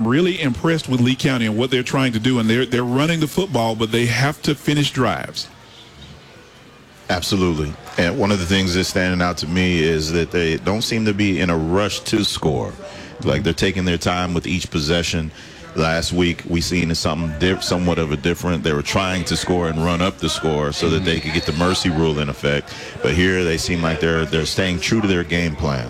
really impressed with Lee County and what they're trying to do, and they're running the football, but they have to finish drives. Absolutely. And one of the things that's standing out to me is that they don't seem to be in a rush to score. Like they're taking their time with each possession. Last week, we seen somewhat of a different. They were trying to score and run up the score so that they could get the mercy rule in effect. But here, they seem like they're staying true to their game plan.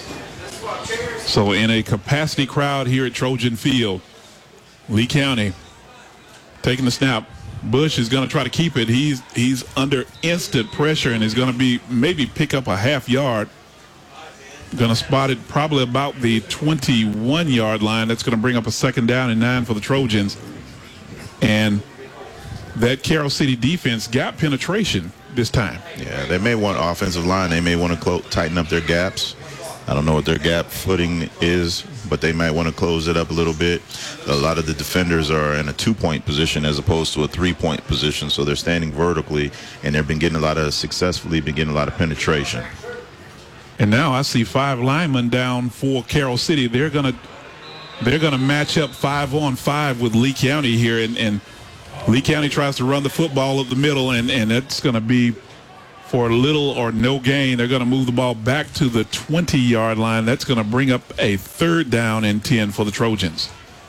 So in a capacity crowd here at Trojan Field, Lee County taking the snap. Bush is going to try to keep it. He's under instant pressure and is going to be maybe pick up a half yard. Going to spot it probably about the 21-yard line. That's going to bring up a 2nd down and 9 for the Trojans. And that Carroll City defense got penetration this time. Yeah, they may want offensive line. They may want to tighten up their gaps. I don't know what their gap footing is, but they might want to close it up a little bit. A lot of the defenders are in a 2-point position as opposed to a 3-point position, so they're standing vertically, and they've been getting a lot of penetration. And now I see 5 linemen down for Carroll City. They're gonna match up 5-on-5 with Lee County here, and Lee County tries to run the football up the middle, and it's going to be for little or no gain. They're going to move the ball back to the 20-yard line. That's going to bring up a 3rd down and 10 for the Trojans.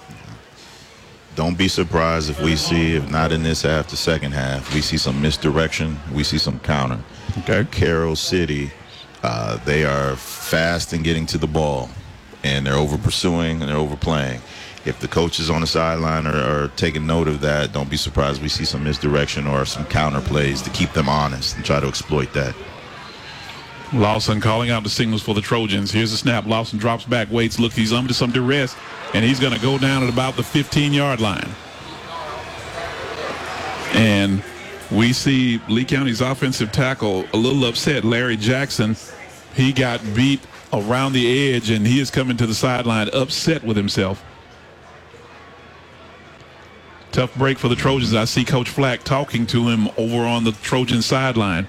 Don't be surprised if we see, if not in this half, the second half, we see some misdirection. We see some counter. Okay. Carroll City. They are fast in getting to the ball, and they're over pursuing and they're overplaying. If the coaches on the sideline are taking note of that, don't be surprised we see some misdirection or some counter plays to keep them honest and try to exploit that. Lawson calling out the signals for the Trojans. Here's the snap. Lawson drops back, waits, look, he's under some duress, and he's going to go down at about the 15-yard line. And we see Lee County's offensive tackle a little upset. Larry Jackson, he got beat around the edge, and he is coming to the sideline upset with himself. Tough break for the Trojans. I see Coach Flack talking to him over on the Trojan sideline.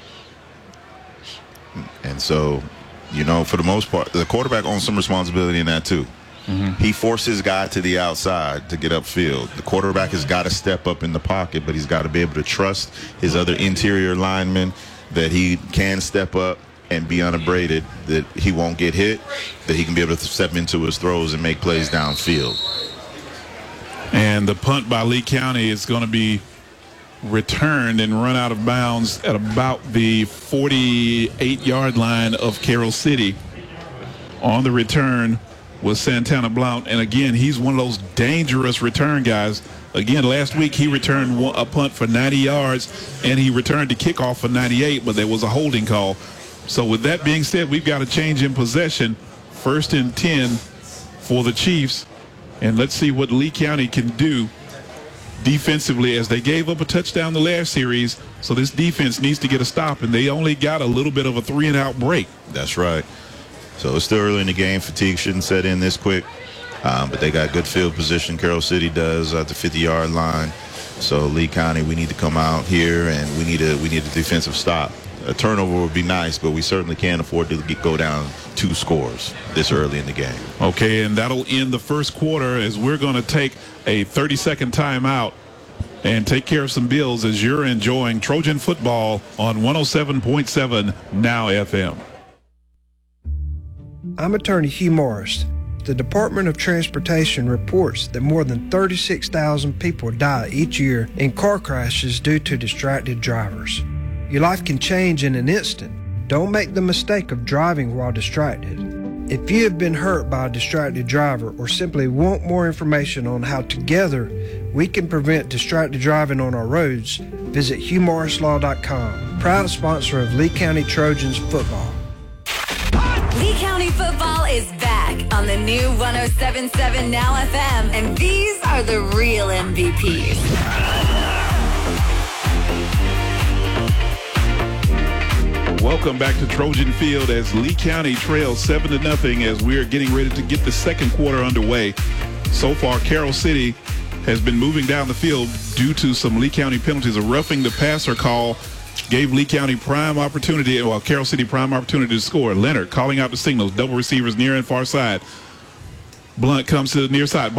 And so, for the most part, the quarterback owns some responsibility in that too. Mm-hmm. He forces his guy to the outside to get upfield. The quarterback has got to step up in the pocket, but he's got to be able to trust his other interior linemen that he can step up and be unabraded, that he won't get hit, that he can be able to step into his throws and make plays downfield. And the punt by Lee County is going to be returned and run out of bounds at about the 48-yard line of Carroll City. On the return was Santana Blount, and again, he's one of those dangerous return guys. Again, last week he returned a punt for 90 yards, and he returned the kickoff for 98, but there was a holding call. So with that being said, we've got a change in possession. 1st and 10 for the Chiefs, and let's see what Lee County can do defensively, as they gave up a touchdown the last series. So this defense needs to get a stop, and they only got a little bit of a 3-and-out break. That's right. So it's still early in the game. Fatigue shouldn't set in this quick. But they got good field position. Carroll City does at the 50-yard line. So Lee County, we need to come out here, and we need a defensive stop. A turnover would be nice, but we certainly can't afford to go down 2 scores this early in the game. Okay, and that'll end the first quarter, as we're going to take a 30-second timeout and take care of some bills as you're enjoying Trojan football on 107.7 Now FM. I'm attorney Hugh Morris. The Department of Transportation reports that more than 36,000 people die each year in car crashes due to distracted drivers. Your life can change in an instant. Don't make the mistake of driving while distracted. If you have been hurt by a distracted driver or simply want more information on how together we can prevent distracted driving on our roads, visit HughMorrisLaw.com, proud sponsor of Lee County Trojans football. Lee County football is back on the new 107.7 Now FM, and these are the real MVPs. Welcome back to Trojan Field as Lee County trails 7-0 as we're getting ready to get the second quarter underway. So far, Carroll City has been moving down the field due to some Lee County penalties. A roughing the passer call gave Lee County prime opportunity, while Carroll City prime opportunity to score. Leonard calling out the signals, double receivers near and far side. Blunt comes to the near side.